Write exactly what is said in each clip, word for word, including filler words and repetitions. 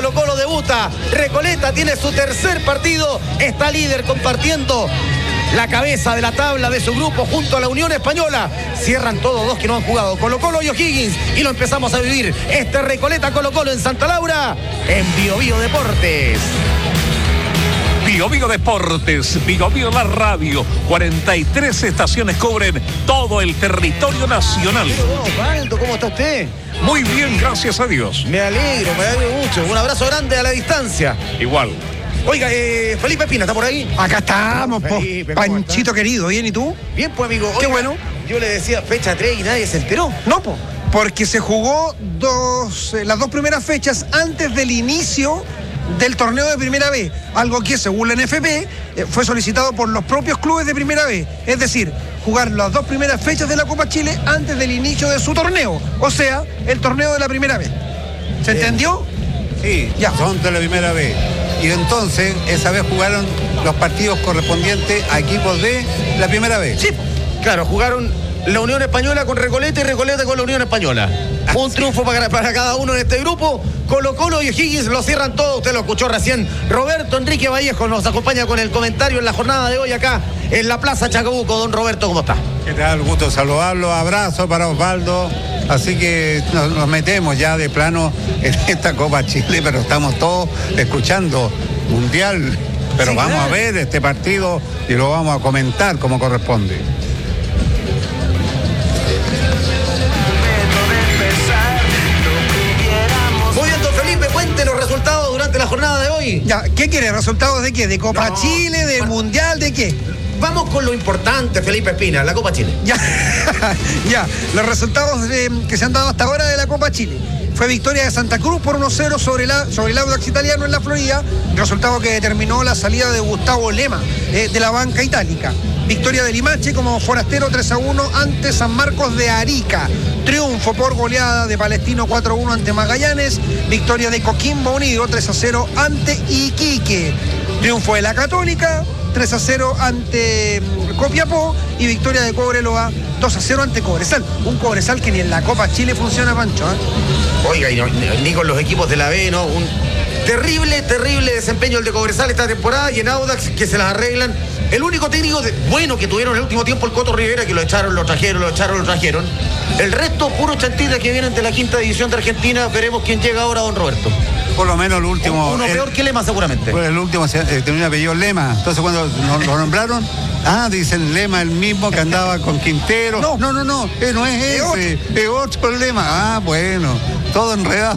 Colo Colo debuta. Recoleta tiene su tercer partido. Está líder compartiendo la cabeza de la tabla de su grupo junto a la Unión Española. Cierran todos dos que no han jugado, Colo Colo y O'Higgins, y lo empezamos a vivir. Este Recoleta Colo Colo en Santa Laura, en Bio Bio Deportes. Bio Bio Deportes, Bio Bio la radio. cuarenta y tres estaciones cubren todo el territorio nacional. Osvaldo, ¿cómo está usted? Muy bien, gracias a Dios. Me alegro, me alegro mucho. Un abrazo grande a la distancia. Igual. Oiga, eh, Felipe Espina, ¿está por ahí? Acá estamos, po. Felipe, ¿cómo Panchito está? querido, ¿bien y tú? Bien, pues, amigo. Qué Oiga, bueno. Yo le decía fecha tres y nadie se enteró. No, po. Porque se jugó dos, eh, las dos primeras fechas antes del inicio del torneo de Primera B, algo que según la N F P eh, fue solicitado por los propios clubes de Primera B, es decir, jugar las dos primeras fechas de la Copa Chile antes del inicio de su torneo, o sea, el torneo de la Primera B. ¿Se entendió? Sí, Ya. son de la Primera B. Y entonces, esa vez jugaron los partidos correspondientes a equipos de la Primera B. Sí, claro, jugaron la Unión Española con Recoleta y Recoleta con la Unión Española. Un triunfo para, para cada uno en este grupo. Colo Colo y O'Higgins lo cierran todo. Usted lo escuchó recién. Roberto Enrique Vallejo nos acompaña con el comentario en la jornada de hoy acá en la Plaza Chacabuco. Don Roberto, ¿cómo está? ¿Qué tal? Gusto saludarlo. Abrazo para Osvaldo. Así que nos, nos metemos ya de plano en esta Copa Chile, pero estamos todos escuchando Mundial. Pero Sí, vamos claro. a ver este partido y lo vamos a comentar como corresponde. Muy bien, don Felipe, cuente los resultados durante la jornada de hoy. Ya, ¿qué quiere? ¿Resultados de qué? ¿De Copa No, Chile? ¿De bueno. Mundial? ¿De qué? Vamos con lo importante, Felipe Espina, la Copa Chile. Ya, ya, los resultados eh, que se han dado hasta ahora de la Copa Chile. Fue victoria de Santa Cruz por uno cero sobre, la, sobre el Audax Italiano en la Florida, resultado que determinó la salida de Gustavo Lema eh, de la banca itálica. Victoria de Limache como forastero tres a uno ante San Marcos de Arica. Triunfo por goleada de Palestino cuatro a uno ante Magallanes. Victoria de Coquimbo Unido tres a cero ante Iquique. Triunfo de la Católica tres a cero ante Copiapó y victoria de Cobreloa dos a cero ante Cobresal. Un Cobresal que ni en la Copa Chile funciona, Pancho, ¿eh? Oiga, y no, ni con los equipos de la B, ¿no? Un terrible, terrible desempeño el de Cobresal esta temporada y en Audax que se las arreglan. El único técnico de, bueno que tuvieron en el último tiempo el Coto Rivera, que lo echaron, lo trajeron, lo echaron, lo trajeron. El resto, puro chantita que vienen de la quinta división de Argentina. Veremos quién llega ahora, don Roberto. Por lo menos el último. Uno el, peor que Lema, seguramente. Pues el último se- eh, tenía un apellido Lema. Entonces cuando no- lo nombraron, ah, dicen Lema, el mismo que andaba con Quintero. No. no, no, no, eh, no es Es ese, es otro Lema. Ah, bueno, todo enredado.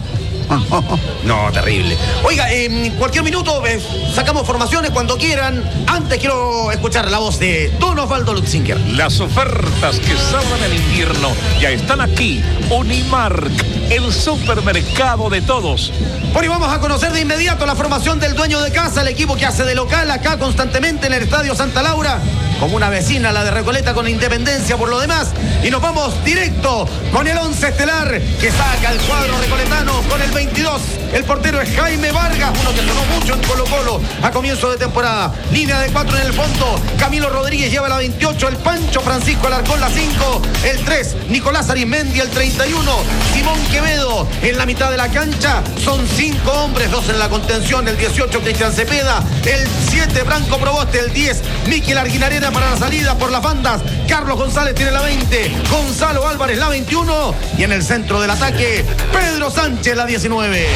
No, terrible. Oiga, en cualquier minuto eh, sacamos formaciones cuando quieran. Antes quiero escuchar la voz de don Osvaldo Lutzinger. Las ofertas que salvan el invierno ya están aquí. Unimark, el supermercado de todos. Bueno, y vamos a conocer de inmediato la formación del dueño de casa, el equipo que hace de local acá constantemente en el Estadio Santa Laura, como una vecina, la de Recoleta, con Independencia por lo demás. Y nos vamos directo con el once estelar que saca el cuadro recoletano con el veintidós. El portero es Jaime Vargas, uno que sonó mucho en Colo Colo a comienzo de temporada. Línea de cuatro en el fondo. Camilo Rodríguez lleva la veintiocho, el Pancho Francisco Alarcón la cinco, el tres, Nicolás Arismendi el treinta y uno, Simón Quevedo en la mitad de la cancha. Son cinco hombres, dos en la contención, el dieciocho, Cristian Cepeda, el siete, Branco Proboste, el diez, Miquel Arguinarena para la salida por las bandas. Carlos González tiene la veinte, Gonzalo Álvarez la veintiuno y en el centro del ataque, Pedro Sánchez la diecinueve.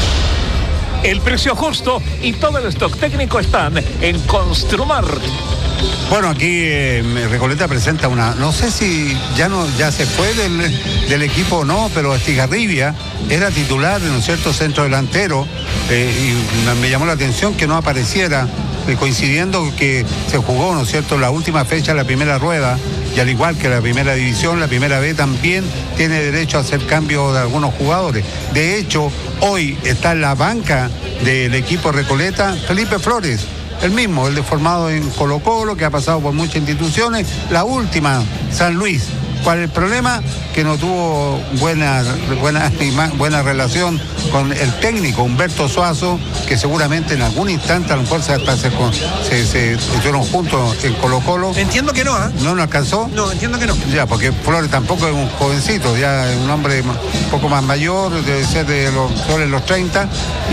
El precio justo y todo el stock técnico están en Construmar. Bueno, aquí eh, Recoleta presenta una, no sé si ya no ya se fue del, del equipo o no, pero Estigarribia era titular en un cierto centro delantero eh, y me, me llamó la atención que no apareciera, eh, coincidiendo que se jugó, ¿no es cierto?, la última fecha, la primera rueda, y al igual que la primera división, la primera B también tiene derecho a hacer cambio de algunos jugadores. De hecho, hoy está en la banca del equipo Recoleta Felipe Flores, el mismo, el de formado en Colo Colo, que ha pasado por muchas instituciones, la última, San Luis. ¿Cuál es el problema? Que no tuvo buena, buena, buena relación con el técnico Humberto Suazo, que seguramente en algún instante a lo mejor se, se, se, se estuvieron juntos en Colo Colo. Entiendo que no, ¿ah? ¿eh? ¿No nos alcanzó? No, entiendo que no. Ya, porque Flores tampoco es un jovencito, ya es un hombre un poco más mayor, debe ser de los, sobre los treinta.